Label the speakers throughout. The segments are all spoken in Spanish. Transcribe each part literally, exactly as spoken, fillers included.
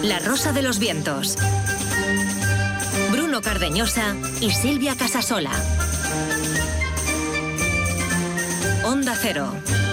Speaker 1: La Rosa de los Vientos. Bruno Cardeñosa y Silvia Casasola. Onda Cero.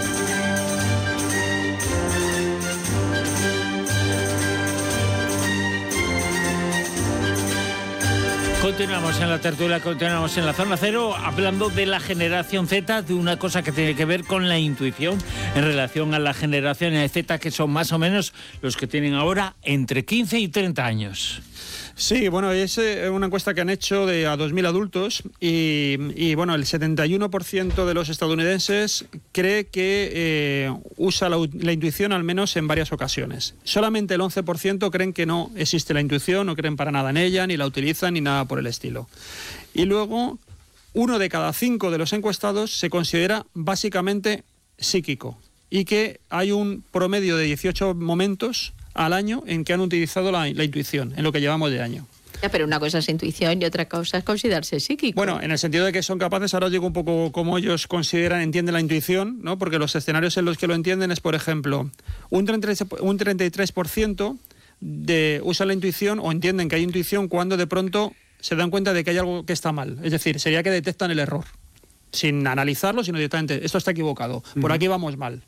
Speaker 2: Continuamos en la tertulia, continuamos en la Zona Cero, hablando de la generación Z, de una cosa que tiene que ver con la intuición en relación a la generación Z, que son más o menos los que tienen ahora entre quince y treinta años.
Speaker 3: Sí, bueno, es una encuesta que han hecho de a dos mil adultos y, y bueno, el setenta y uno por ciento de los estadounidenses cree que eh, usa la, la intuición al menos en varias ocasiones. Solamente el once por ciento creen que no existe la intuición, no creen para nada en ella, ni la utilizan, ni nada por el estilo. Y luego, uno de cada cinco de los encuestados se considera básicamente psíquico y que hay un promedio de dieciocho momentos al año en que han utilizado la, la intuición, en lo que llevamos de año.
Speaker 4: Ya, pero una cosa es intuición y otra cosa es considerarse psíquico.
Speaker 3: Bueno, en el sentido de que son capaces, ahora os digo un poco cómo ellos consideran, entienden la intuición, ¿no? Porque los escenarios en los que lo entienden es, por ejemplo, un treinta y tres por ciento de, usan la intuición o entienden que hay intuición cuando de pronto se dan cuenta de que hay algo que está mal. Es decir, sería que detectan el error, sin analizarlo, sino directamente, esto está equivocado, por aquí vamos mal.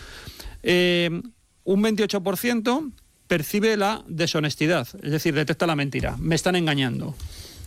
Speaker 3: Eh... Un veintiocho por ciento percibe la deshonestidad, es decir, detecta la mentira, me están engañando.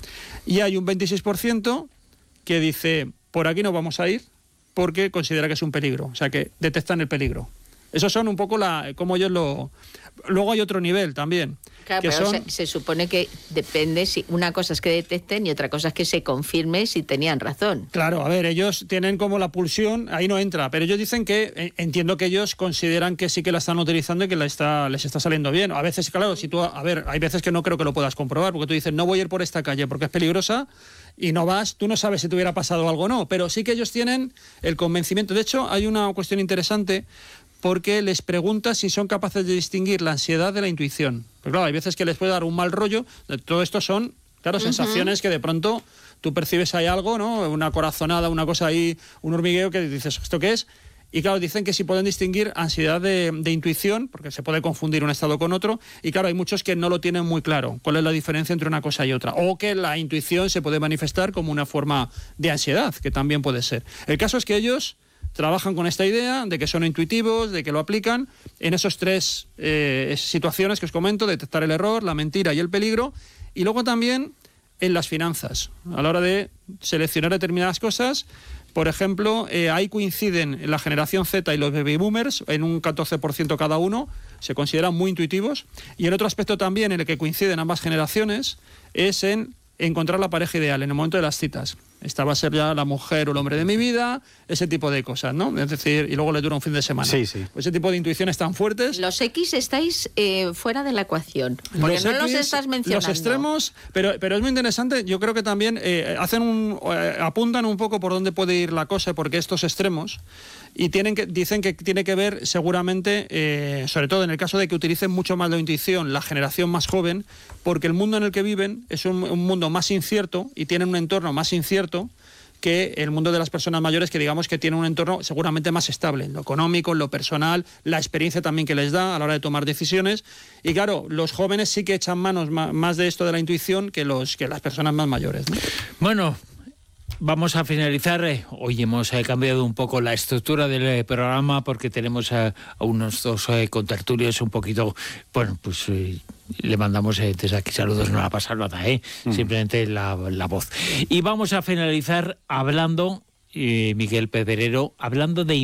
Speaker 3: Y hay un veintiséis por ciento que dice, por aquí no vamos a ir porque considera que es un peligro, o sea, que detectan el peligro. Esos son un poco la cómo ellos lo... Luego hay otro nivel también.
Speaker 4: Claro,
Speaker 3: que
Speaker 4: pero
Speaker 3: son...
Speaker 4: se, se supone que depende, si una cosa es que detecten y otra cosa es que se confirme si tenían razón.
Speaker 3: Claro, a ver, ellos tienen como la pulsión, ahí no entra, pero ellos dicen que, eh, entiendo que ellos consideran que sí que la están utilizando y que la está, les está saliendo bien. A veces, claro, si tú, a ver, hay veces que no creo que lo puedas comprobar, porque tú dices, no voy a ir por esta calle porque es peligrosa, y no vas, tú no sabes si te hubiera pasado algo o no, pero sí que ellos tienen el convencimiento. De hecho, hay una cuestión interesante, porque les pregunta si son capaces de distinguir la ansiedad de la intuición. Pero claro, hay veces que les puede dar un mal rollo. Todo esto son, claro, sensaciones uh-huh. que de pronto tú percibes ahí algo, ¿no? Una corazonada, una cosa ahí, un hormigueo que dices, ¿esto qué es? Y claro, dicen que sí pueden distinguir ansiedad de, de intuición, porque se puede confundir un estado con otro, y claro, hay muchos que no lo tienen muy claro, cuál es la diferencia entre una cosa y otra, o que la intuición se puede manifestar como una forma de ansiedad, que también puede ser. El caso es que ellos trabajan con esta idea de que son intuitivos, de que lo aplican en esos tres eh, situaciones que os comento, detectar el error, la mentira y el peligro, y luego también en las finanzas, a la hora de seleccionar determinadas cosas. Por ejemplo, eh, ahí coinciden la generación Z y los baby boomers en un catorce por ciento cada uno, se consideran muy intuitivos, y el otro aspecto también en el que coinciden ambas generaciones es en encontrar la pareja ideal en el momento de las citas. Esta va a ser ya la mujer o el hombre de mi vida, ese tipo de cosas, ¿no? Es decir, y luego le dura un fin de semana.
Speaker 2: Sí, sí.
Speaker 3: Pues ese tipo de intuiciones tan fuertes.
Speaker 4: Los X estáis eh, fuera de la ecuación, porque
Speaker 3: los
Speaker 4: no
Speaker 3: X,
Speaker 4: los estás mencionando.
Speaker 3: Los extremos, pero, pero es muy interesante, yo creo que también eh, hacen un, eh, apuntan un poco por dónde puede ir la cosa, porque estos extremos, y tienen que, dicen que tiene que ver seguramente, eh, sobre todo en el caso de que utilicen mucho más la intuición, la generación más joven, porque el mundo en el que viven es un, un mundo más incierto y tienen un entorno más incierto que el mundo de las personas mayores, que digamos que tienen un entorno seguramente más estable, en lo económico, en lo personal, la experiencia también que les da a la hora de tomar decisiones. Y claro, los jóvenes sí que echan manos más de esto de la intuición que, los, que las personas más mayores, ¿no?
Speaker 2: Bueno, vamos a finalizar. Hoy hemos eh, cambiado un poco la estructura del eh, programa porque tenemos eh, a unos dos eh, contertulios un poquito, bueno, pues eh, le mandamos eh, desde aquí saludos, no va a pasar nada, ¿eh? Mm. Simplemente la, la voz. Y vamos a finalizar hablando, eh, Miguel Pedrero, hablando de